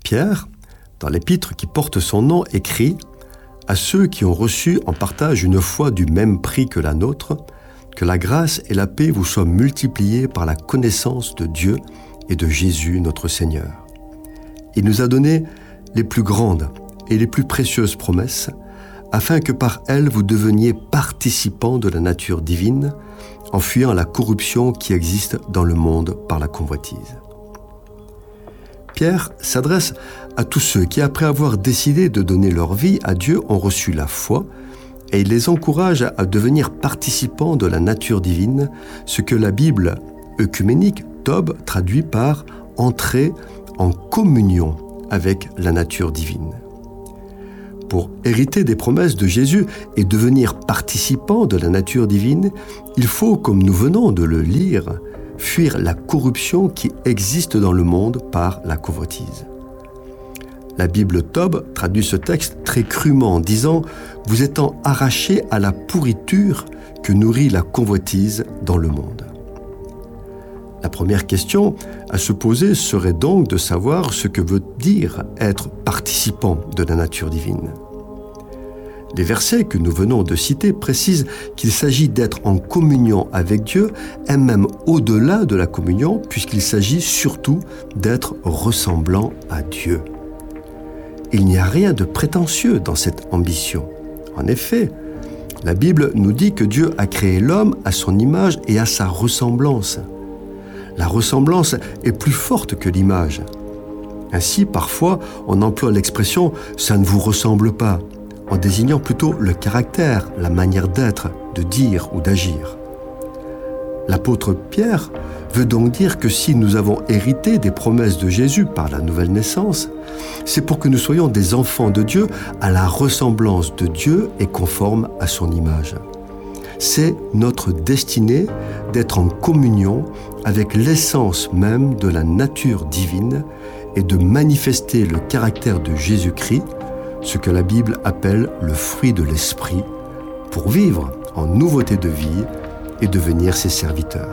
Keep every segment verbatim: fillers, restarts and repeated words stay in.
Pierre, dans l'épître qui porte son nom, écrit « À ceux qui ont reçu en partage une foi du même prix que la nôtre, que la grâce et la paix vous soient multipliées par la connaissance de Dieu et de Jésus notre Seigneur. Il nous a donné les plus grandes et les plus précieuses promesses, afin que par elles vous deveniez participants de la nature divine, en fuyant la corruption qui existe dans le monde par la convoitise. » Pierre s'adresse à tous ceux qui, après avoir décidé de donner leur vie à Dieu, ont reçu la foi, et il les encourage à devenir participants de la nature divine, ce que la Bible œcuménique, Tob, traduit par « entrer en communion avec la nature divine ». Pour hériter des promesses de Jésus et devenir participant de la nature divine, il faut, comme nous venons de le lire, fuir la corruption qui existe dans le monde par la convoitise. La Bible Tob traduit ce texte très crûment en disant « Vous étant arrachés à la pourriture que nourrit la convoitise dans le monde ». La première question à se poser serait donc de savoir ce que veut dire être participant de la nature divine. Les versets que nous venons de citer précisent qu'il s'agit d'être en communion avec Dieu et même au-delà de la communion, puisqu'il s'agit surtout d'être ressemblant à Dieu. Il n'y a rien de prétentieux dans cette ambition. En effet, la Bible nous dit que Dieu a créé l'homme à son image et à sa ressemblance. La ressemblance est plus forte que l'image. Ainsi, parfois, on emploie l'expression « ça ne vous ressemble pas », en désignant plutôt le caractère, la manière d'être, de dire ou d'agir. L'apôtre Pierre veut donc dire que si nous avons hérité des promesses de Jésus par la nouvelle naissance, c'est pour que nous soyons des enfants de Dieu à la ressemblance de Dieu et conformes à son image. C'est notre destinée d'être en communion avec l'essence même de la nature divine et de manifester le caractère de Jésus-Christ, ce que la Bible appelle le fruit de l'esprit, pour vivre en nouveauté de vie et devenir ses serviteurs.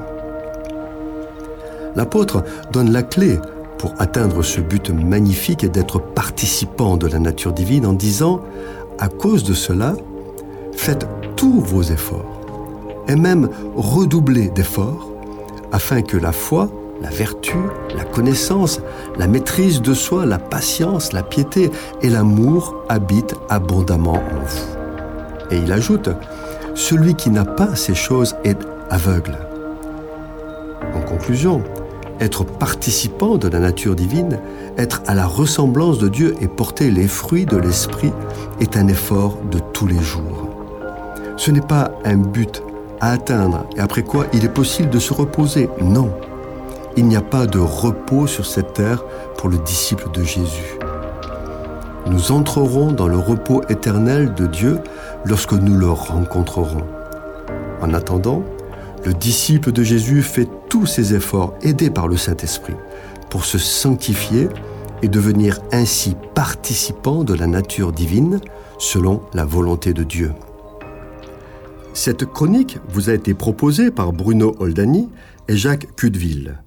L'apôtre donne la clé pour atteindre ce but magnifique et d'être participant de la nature divine en disant « À cause de cela, faites tous vos efforts, et même redoublez d'efforts, afin que la foi, la vertu, la connaissance, la maîtrise de soi, la patience, la piété et l'amour habitent abondamment en vous. » Et il ajoute « Celui qui n'a pas ces choses est aveugle. » En conclusion, être participant de la nature divine, être à la ressemblance de Dieu et porter les fruits de l'esprit est un effort de tous les jours. Ce n'est pas un but à atteindre et après quoi il est possible de se reposer. Non. Il n'y a pas de repos sur cette terre pour le disciple de Jésus. Nous entrerons dans le repos éternel de Dieu lorsque nous le rencontrerons. En attendant, le disciple de Jésus fait tous ses efforts, aidé par le Saint-Esprit, pour se sanctifier et devenir ainsi participant de la nature divine selon la volonté de Dieu. Cette chronique vous a été proposée par Bruno Oldani et Jacques Cudeville.